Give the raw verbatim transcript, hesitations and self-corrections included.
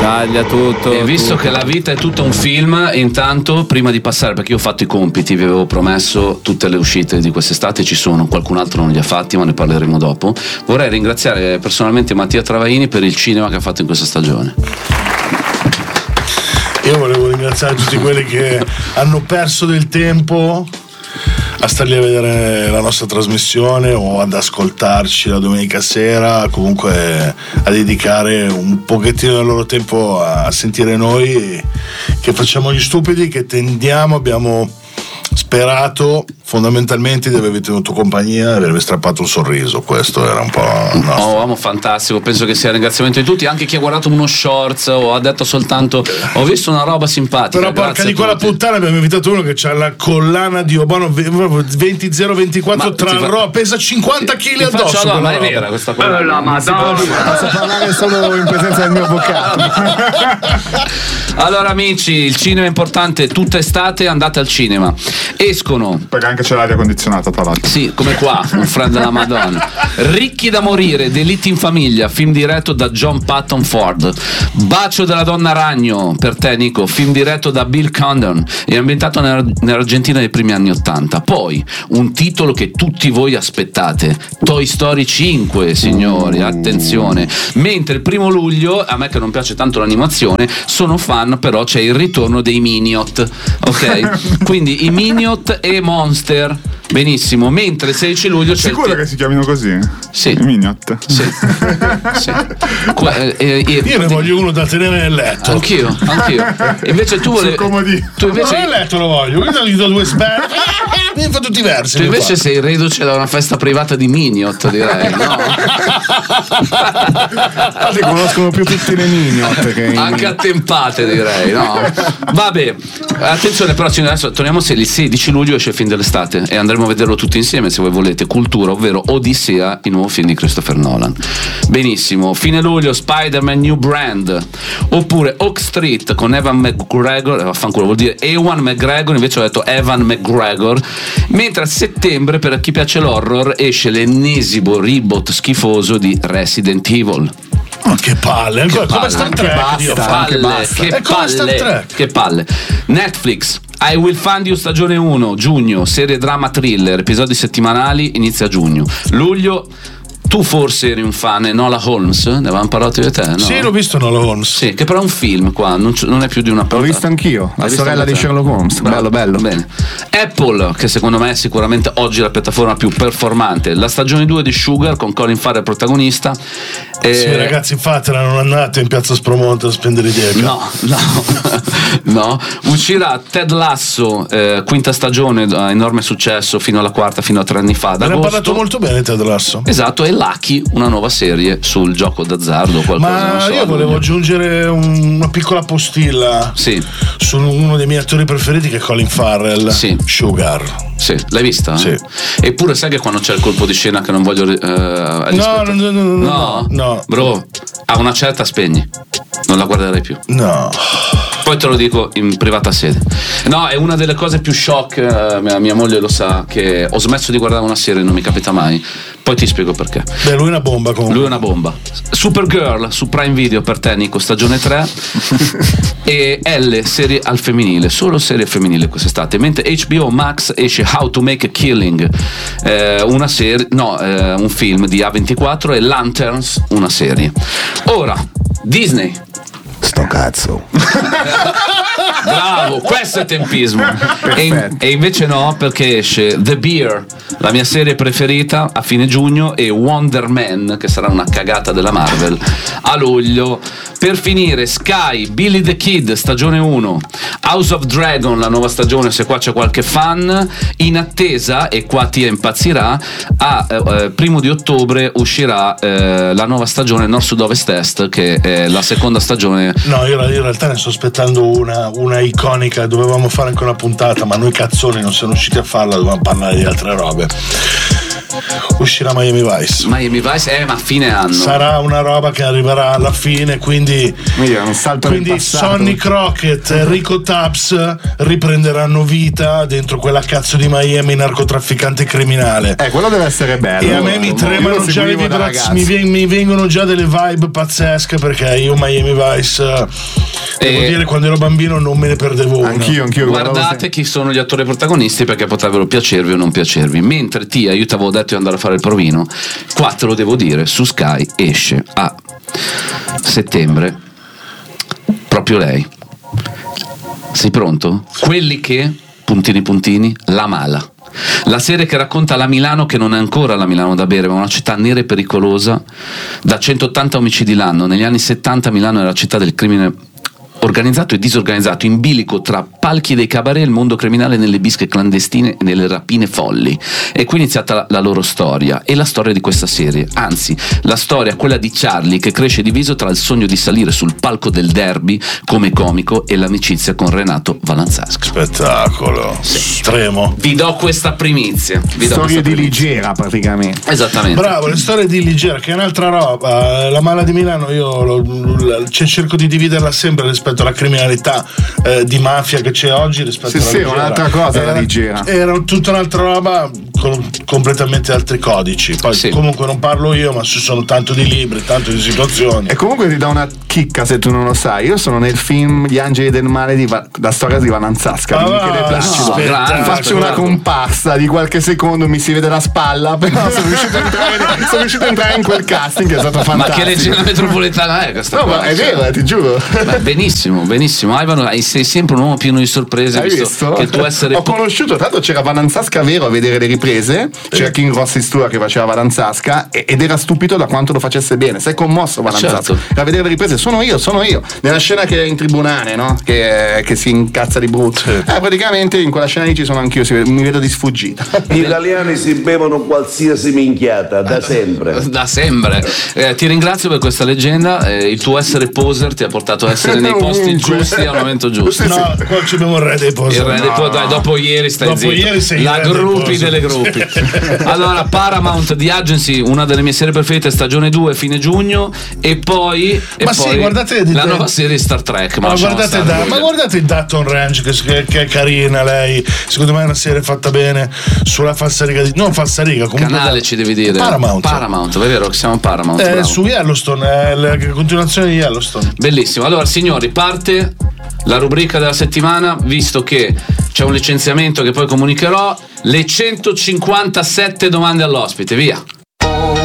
Caglia tutto. E visto tutto. che la vita è tutto un film, intanto, prima di passare, perché io ho fatto i compiti, vi avevo promesso tutte le uscite di quest'estate, ci sono, qualcun altro non li ha fatti, ma ne parleremo dopo. Vorrei ringraziare personalmente Mattia Travaini per il cinema che ha fatto in questa stagione. Io volevo ringraziare tutti quelli che hanno perso del tempo a stargli a vedere la nostra trasmissione o ad ascoltarci la domenica sera, comunque a dedicare un pochettino del loro tempo a sentire noi che facciamo gli stupidi, che tendiamo, abbiamo sperato fondamentalmente di avervi tenuto compagnia e avervi strappato un sorriso. Questo era un po' il nostro. Oh, uomo fantastico, penso che sia il ringraziamento di tutti, anche chi ha guardato uno shorts o ha detto soltanto ho visto una roba simpatica. Però porca di quella puttana, abbiamo invitato uno che c'ha la collana di Obono venti zero ventiquattro tra fa... roba, pesa cinquanta chili addosso. Allora, ma è vera questa collana? Eh, la Madonna. Posso parlare solo in presenza del mio avvocato. Allora amici, il cinema è importante, tutta estate andate al cinema. Escono, perché anche c'è l'aria condizionata tra l'altro. sì, come qua, un freddo della Madonna. Ricchi da morire, Delitti in famiglia, film diretto da John Patton Ford. Bacio della donna ragno, per te Nico, film diretto da Bill Condon e ambientato nell'Argentina dei primi anni ottanta. Poi un titolo che tutti voi aspettate, Toy Story cinque, signori, attenzione. Mentre il primo luglio, a me che non piace tanto l'animazione, sono fan, però c'è il ritorno dei Miniot, ok? Quindi i Miniot e Monster, benissimo. Mentre il sedici luglio c'è sicuro il... che si chiamino così? Sì. I Miniot? Sì. Sì. Qua, eh, eh, Io ne voglio uno da tenere nel letto. Anch'io, anch'io. Invece tu volevi. Tu invece. Non nel letto lo voglio. Io gli do due sperme. Mi fa tutti i versi. Tu invece sei reduce da una festa privata di Miniot, direi, no? Li conoscono più tutti le Miniot che Anche attempate, direi, no? Vabbè, attenzione, però adesso torniamo se il sedici luglio esce il film dell'estate e andremo a vederlo tutti insieme se voi volete. Cultura, ovvero Odissea, il nuovo film di Christopher Nolan. Benissimo. Fine luglio Spider-Man New Brand, oppure Oak Street con Evan McGregor, vaffanculo, vuol dire Ewan McGregor, invece ho detto Evan McGregor. Mentre a settembre, per chi piace l'horror, esce l'ennesimo reboot schifoso di Resident Evil. Oh, che palle, Che come palle, Star che Trek, basta, Dio, che fa. palle, basta. che È come Star palle, Trek. che palle. Netflix, I Will Find You stagione uno, giugno, serie drama thriller, episodi settimanali, inizia giugno. Luglio, tu forse eri un fan, Enola Holmes, ne avevamo parlato io e te, no? Sì, l'ho visto Enola Holmes. Sì, che però è un film qua, non, non è più di una L'ho puntata. visto anch'io, la L'hai visto sorella anche di te? Sherlock Holmes. Bravo, Bello, bello. Bene. Apple, che secondo me è sicuramente oggi la piattaforma più performante. La stagione due di Sugar con Colin Farrell protagonista. Eh, Sì, ragazzi, fatela, non andate in piazza Spromonte a spendere idee. No, no, no. Uscirà Ted Lasso, eh, quinta stagione, eh, enorme successo fino alla quarta, fino a tre anni fa. Me ne ha d'agosto. parlato molto bene Ted Lasso. Esatto, e Lucky, una nuova serie sul gioco d'azzardo. Qualcosa, Ma non so, io volevo non- aggiungere un- una piccola postilla Sì, su uno dei miei attori preferiti, che è Colin Farrell. Sì. Sugar. sì, l'hai vista? Sì. Eppure sai che quando c'è il colpo di scena che non voglio. Eh, agli No, spettatori- no, no, no, no, no, no. Bro, a una certa spegni, non la guarderai più. No. Poi te lo dico in privata sede. No, è una delle cose più shock, eh, mia, mia moglie lo sa, che ho smesso di guardare una serie, non mi capita mai. Poi ti spiego perché. Beh, lui è una bomba comunque. Lui è una bomba. Supergirl su Prime Video per te, Nico, stagione tre. E L, serie al femminile, solo serie femminile quest'estate. Mentre H B O Max esce How to Make a Killing, eh, una serie, no, eh, un film di A ventiquattro, e Lanterns, una serie. Ora, Disney. Sto cazzo. Bravo, questo è tempismo. E, in- e invece no, perché esce The Bear, la mia serie preferita, a fine giugno, e Wonder Man, che sarà una cagata della Marvel, a luglio. Per finire, Sky, Billy the Kid, stagione uno, House of Dragon, la nuova stagione, se qua c'è qualche fan. In attesa, e qua ti impazzirà, a eh, primo di ottobre uscirà eh, la nuova stagione Nord Sud Ovest Est, che è la seconda stagione. No, io in realtà ne sto aspettando una, una iconica. Dovevamo fare anche una puntata, ma noi cazzoni non siamo riusciti a farla, dovevamo parlare di altre robe. uscirà Miami Vice. Miami Vice, eh, ma a fine anno. Sarà una roba che arriverà alla fine, quindi, un salto nel quindi passato. Sonny Crockett e Rico Tubbs riprenderanno vita dentro quella cazzo di Miami narcotrafficante criminale. Eh, quello deve essere bello. E a me mi tremano già le vibrazioni, mi, veng- mi vengono già delle vibe pazzesche, perché io Miami Vice, devo E- dire, quando ero bambino non me ne perdevo una. Anch'io, anch'io. Guardate chi sono gli attori protagonisti, perché potrebbero piacervi o non piacervi. Mentre Tia, io ti avevo detto di andare a fare il provino, qua te lo devo dire, su Sky esce a settembre proprio lei. Sei pronto? Quelli che, puntini puntini, la mala. La serie che racconta la Milano che non è ancora la Milano da bere, ma una città nera e pericolosa, da centottanta omicidi l'anno. Negli anni settanta Milano era la città del crimine organizzato e disorganizzato, in bilico tra palchi dei cabaret, il mondo criminale nelle bische clandestine e nelle rapine folli. E qui è iniziata la, la loro storia e la storia di questa serie, anzi la storia, quella di Charlie, che cresce diviso tra il sogno di salire sul palco del derby come comico e l'amicizia con Renato Valanzasca. Spettacolo estremo. Vi do questa primizia, vi do Storie questa di primizia. Ligera, praticamente. Esattamente. Bravo, le storie di Ligera, che è un'altra roba. La Mala di Milano io lo, lo, cioè, cerco di dividerla sempre rispetto alla criminalità eh, di mafia che c'è oggi rispetto Sì, alla sì, Ligera. un'altra cosa era, la Ligera. Era tutta un'altra roba con completamente altri codici. Poi Sì. comunque non parlo io, ma ci sono tanto di libri, tanto di situazioni. E comunque ti do una chicca se tu non lo sai. Io sono nel film Gli Angeli del Male di Va- la storia di Valanzasca, di Ah, Michele Placido. no, grande, Faccio una guarda. comparsa di qualche secondo, mi si vede la spalla, però sono riuscito a entrare, sono riuscito a entrare in quel casting, che è stato Ma fantastico. che leggenda metropolitana è questa? No, qua? ma è Cioè, vero, eh, ti giuro. beh, benissimo, benissimo. Ivan, hai- sei sempre un uomo pieno di sorprese, Hai visto, visto? che il tuo essere Ho conosciuto, tra l'altro c'era Valanzasca vero a vedere le riprese, c'era King Rossi Stura che faceva Valanzasca e- ed era stupito da quanto lo facesse bene. Sei commosso Valanzasca. Certo. A vedere le riprese sono io, sono io. Nella scena che è in tribunale, no? Che, che si incazza di brutto. Eh, praticamente in quella scena lì ci sono anch'io, si vede- mi vedo di sfuggita. Gli italiani si bevono qualsiasi minchiata da sempre. da sempre. Eh, ti ringrazio per questa leggenda. Eh, il tuo essere poser ti ha portato a essere nei posti Ovunque. giusti al momento giusto. No, qua ci abbiamo il re dei posi. Il re dei po- dai, dopo ieri stai Dopo zitto. ieri sei il la re dei gruppi posi. delle gruppi. Allora, Paramount The Agency, una delle mie serie preferite, stagione due, fine giugno, e poi, e Ma sì, poi guardate di- la nuova serie Star Trek. Ma, Ma lasciamo guardate, stare da, quella. ma guardate Dutton Range che, che, che è carina lei, secondo me è una serie fatta bene sulla falsariga di, non falsariga comunque Canale da- ci devi dire. Paramount, Paramount, è vero che siamo Paramount. Eh, bravo. su Yellowstone, è la continuazione di Yellowstone. Bellissimo. Allora, signori, parte la rubrica della settimana, visto che c'è un licenziamento che poi comunicherò, le centocinquantasette domande all'ospite, via.